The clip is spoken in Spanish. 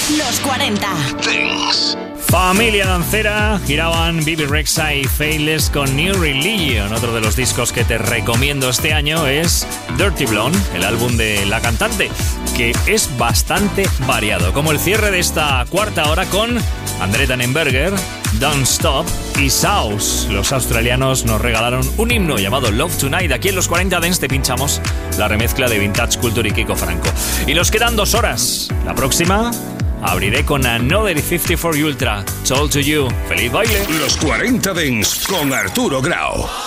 Los 40 Dance. Familia dancera, giraban Bibi Rexha y Faithless con New Religion. Otro de los discos que te recomiendo este año es Dirty Blonde, el álbum de la cantante, que es bastante variado, como el cierre de esta cuarta hora con André Tannenberger, Don't Stop y Saus. Los australianos nos regalaron un himno llamado Love Tonight. Aquí en los 40 Dance te pinchamos la remezcla de Vintage Culture y Kiko Franco. Y nos quedan 2 horas. La próxima abriré con Another 54 Ultra, Told to You. ¡Feliz baile! Los 40 Dance con Arturo Grau.